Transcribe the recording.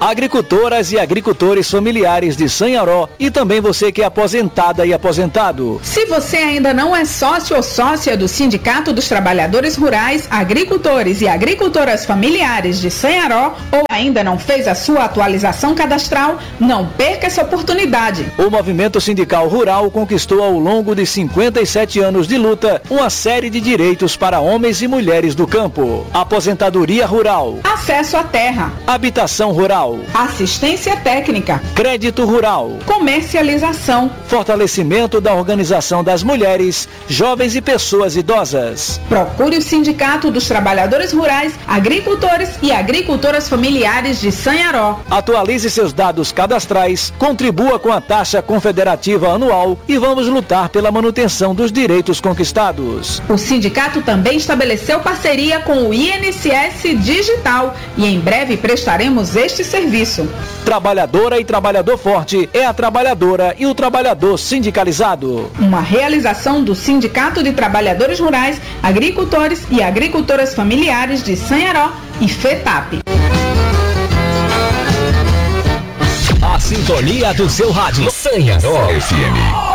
agricultoras e agricultores familiares de Sanharó e também você que é aposentada e aposentado. Se você ainda não é sócio ou sócia do Sindicato dos Trabalhadores Rurais, Agricultores e Agricultoras Familiares de Sanharó ou ainda não fez a sua atualização cadastral, não perca essa oportunidade. O movimento sindical rural conquistou ao longo de 57 anos de luta uma série de direitos para homens e mulheres do campo. Aposentadoria rural, acesso à terra, habitação rural, assistência técnica, crédito rural, comercialização, fortalecimento da organização das mulheres, jovens e pessoas idosas. Procure o Sindicato dos Trabalhadores Rurais, Agricultores e Agricultoras Familiares de Sanharó. Atualize seus dados cadastrais, contribua com a taxa confederativa anual e vamos lutar pela manutenção dos direitos conquistados. O sindicato também estabeleceu parceria com o INSS Digital e em breve prestaremos este serviço. Trabalhadora e trabalhador forte é a trabalhadora e o trabalhador sindicalizado. Uma realização do Sindicato de Trabalhadores Rurais, Agricultores e Agricultoras Familiares de Sanharó e FETAP. A sintonia do seu rádio Sanharó FM.